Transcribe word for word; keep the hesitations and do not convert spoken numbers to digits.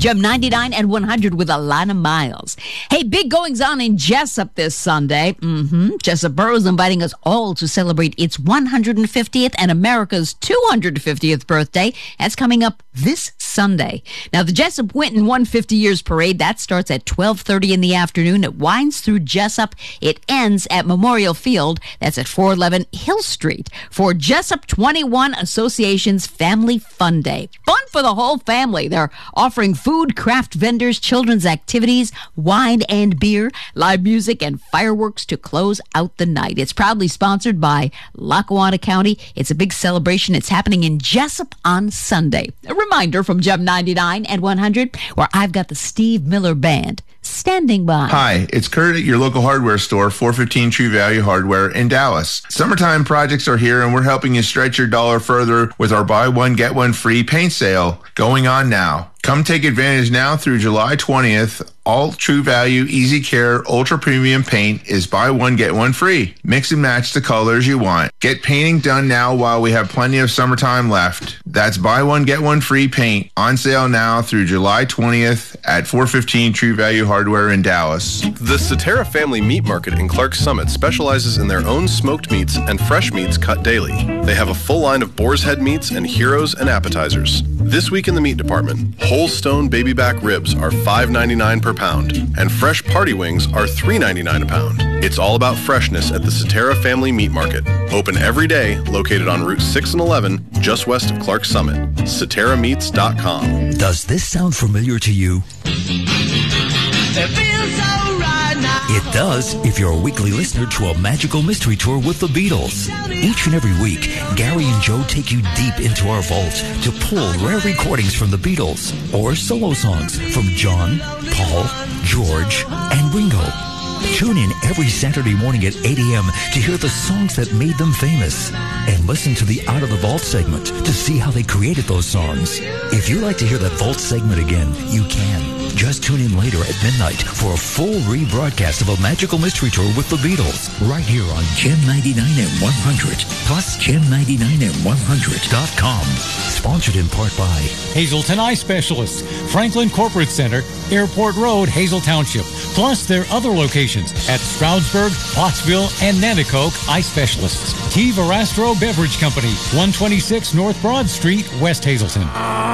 Gem ninety-nine and one hundred with Alana Miles. Hey, big goings on in Jessup this Sunday. Mm-hmm. Jessup Borough is inviting us all to celebrate its one hundred fiftieth and America's two hundred fiftieth birthday. That's coming up this Sunday. Now, the Jessup Winton one hundred fifty Years Parade, that starts at twelve thirty in the afternoon. It winds through Jessup. It ends at Memorial Field. That's at four eleven Hill Street for Jessup twenty-one Association's Family Fun Day. Fun for the whole family. They're offering food, craft vendors, children's activities, wine and beer, live music, and fireworks to close out the night. It's proudly sponsored by Lackawanna County. It's a big celebration. It's happening in Jessup on Sunday. A reminder from Gem ninety-nine and one hundred, where I've got the Steve Miller Band standing by. Hi, it's Kurt at your local hardware store, four fifteen True Value Hardware in Dallas. Summertime projects are here, and we're helping you stretch your dollar further with our buy one, get one free paint sale going on now. Come take advantage now through July twentieth. All True Value Easy Care Ultra Premium Paint is buy one, get one free. Mix and match the colors you want. Get painting done now while we have plenty of summertime left. That's buy one, get one free paint on sale now through July twentieth at four fifteen True Value Hardware in Dallas. The Cetera Family Meat Market in Clarks Summit specializes in their own smoked meats and fresh meats cut daily. They have a full line of boar's head meats and heroes and appetizers. This week in the meat department, whole stone baby back ribs are five ninety-nine per pound, and fresh party wings are three ninety-nine a pound. It's all about freshness at the Cetera Family Meat Market. Open every day, located on Route six and eleven, just west of Clarks Summit. Cetera Meats dot com. Does this sound familiar to you? It feels so right now. It does if you're a weekly listener to a magical mystery tour with the Beatles. Each and every week, Gary and Joe take you deep into our vault to pull rare recordings from the Beatles or solo songs from John, Paul, George, and Ringo. Tune in every Saturday morning at eight a.m. to hear the songs that made them famous. And listen to the Out of the Vault segment to see how they created those songs. If you'd like to hear that Vault segment again, you can. Just tune in later at midnight for a full rebroadcast of a magical mystery tour with the Beatles. Right here on Gem ninety-nine and one hundred. Plus Gem ninety-nine and one hundred dot com. Sponsored in part by Hazelton Eye Specialists, Franklin Corporate Center, Airport Road, Hazel Township. Plus their other locations at Stroudsburg, Pottsville, and Nanticoke Eye Specialists. T. Verastro Beverage Company, one twenty-six North Broad Street, West Hazelton.